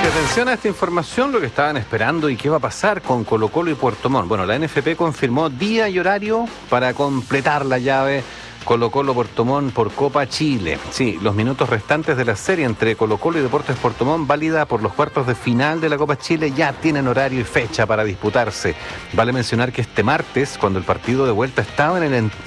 atención a esta información, lo que estaban esperando y qué va a pasar con Colo-Colo y Puerto Montt. Bueno, la NFP confirmó día y horario para completar la llave Colo-Colo Puerto Montt por Copa Chile. Sí, los minutos restantes de la serie entre Colo-Colo y Deportes Puerto Montt, válida por los cuartos de final de la Copa Chile, ya tienen horario y fecha para disputarse. Vale mencionar que este martes, cuando el partido de vuelta estaba en el